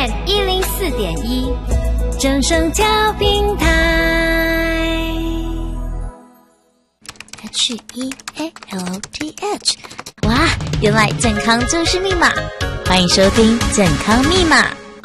FM 104.1，正声调频台。HEALTH， 哇，原来健康就是密码！欢迎收听健康密码。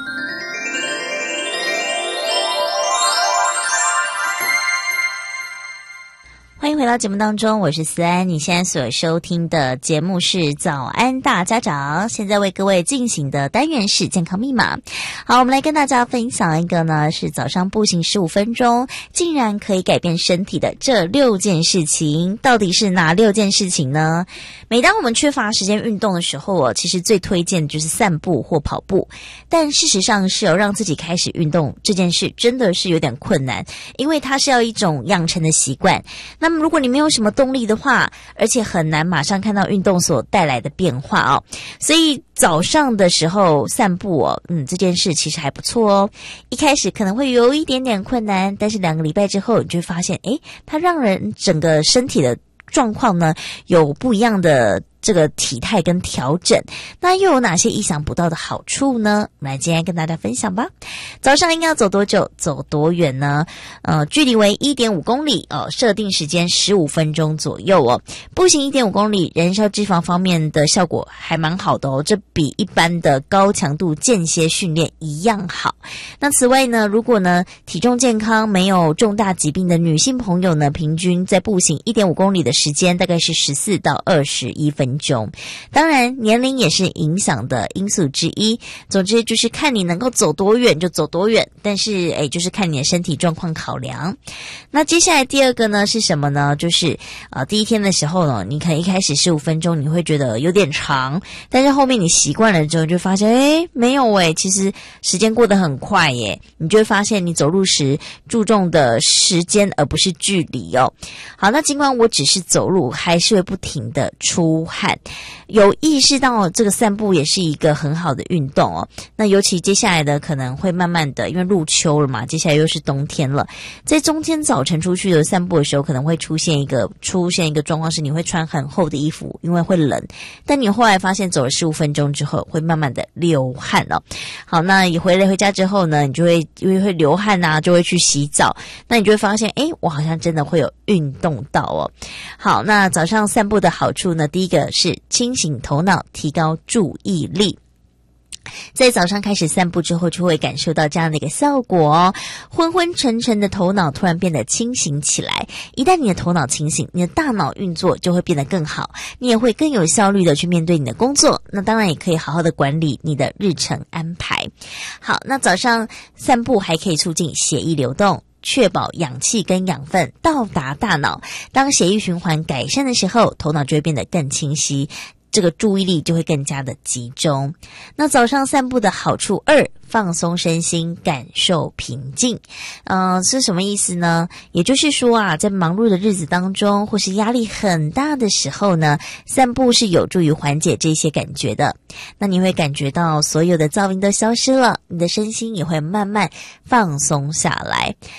欢迎回到节目当中，我是思安。你现在所收听的节目是早安大家长，现在为各位进行的单元是健康密码。好，我们来跟大家分享一个呢，是早上步行15分钟竟然可以改变身体的这6件事情。到底是哪6件事情呢？每当我们缺乏时间运动的时候其实最推荐就是散步或跑步，但事实上是让自己开始运动这件事真的是有点困难，因为它是要一种养成的习惯。那么如果你没有什么动力的话，而且很难马上看到运动所带来的变化所以早上的时候散步这件事其实还不错一开始可能会有一点点困难，但是2个礼拜之后你就会发现它让人整个身体的状况呢有不一样的这个体态跟调整。那又有哪些意想不到的好处呢？我们来今天跟大家分享吧。早上应该要走多久，走多远呢？距离为 1.5 公里设定时间15分钟左右步行 1.5 公里燃烧脂肪方面的效果还蛮好的这比一般的高强度间歇训练一样好。那此外呢，如果呢体重健康没有重大疾病的女性朋友呢，平均在步行 1.5 公里的时间大概是14到21分钟。当然年龄也是影响的因素之一，总之就是看你能够走多远就走多远，但是就是看你的身体状况考量。那接下来第2个呢是什么呢？就是第一天的时候呢，你可能一开始15分钟你会觉得有点长，但是后面你习惯了之后就发现没有其实时间过得很快你就会发现你走路时注重的时间而不是距离好，那尽管我只是走路还是会不停的出汗，有意识到这个散步也是一个很好的运动那尤其接下来的可能会慢慢的，因为入秋了嘛，接下来又是冬天了，在中天早晨出去的散步的时候可能会出现一个状况是你会穿很厚的衣服，因为会冷，但你后来发现走了15分钟之后会慢慢的流汗好，那你回家之后呢，你就会因为会流汗就会去洗澡，那你就会发现我好像真的会有运动到好，那早上散步的好处呢，第一个是清醒头脑，提高注意力。在早上开始散步之后就会感受到这样的一个效果昏昏沉沉的头脑突然变得清醒起来。一旦你的头脑清醒，你的大脑运作就会变得更好，你也会更有效率的去面对你的工作，那当然也可以好好的管理你的日程安排。好，那早上散步还可以促进血液流动，确保氧气跟养分到达大脑。当血液循环改善的时候，头脑就会变得更清晰，这个注意力就会更加的集中。那早上散步的好处2，放松身心，感受平静。是什么意思呢？也就是说在忙碌的日子当中，或是压力很大的时候呢，散步是有助于缓解这些感觉的。那你会感觉到所有的噪音都消失了，你的身心也会慢慢放松下来。